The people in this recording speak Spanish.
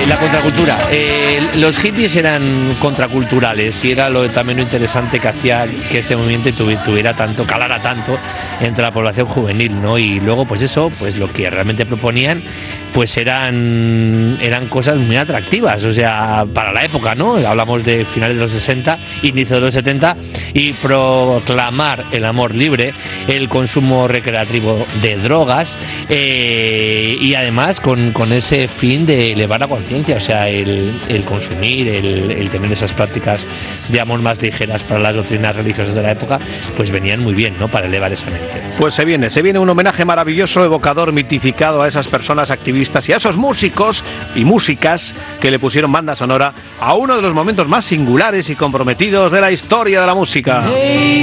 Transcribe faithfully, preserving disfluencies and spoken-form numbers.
la contracultura. Eh, los hippies eran contraculturales y era lo, también lo interesante que hacía que este movimiento tuviera, tuviera tanto, calara tanto entre la población juvenil, ¿no? Y luego, pues eso, pues lo que realmente proponían, pues eran, eran cosas muy atractivas, o sea, para la época, ¿no? Hablamos de finales de los sesenta, inicio de los setenta, y proclamar el amor libre, el consumo recreativo de drogas, eh, y además con, con ese fin de elevar la conciencia, o sea, el, el consumir, el, el tener esas prácticas de amor más ligeras para las doctrinas religiosas de la época, pues venían muy bien, ¿no? Para elevar esa mente. Pues se viene, se viene un homenaje maravilloso, evocador, mitificado a esas personas activistas y a esos músicos y músicas que le pusieron banda sonora a uno de los momentos más singulares y comprometidos de la historia de la música.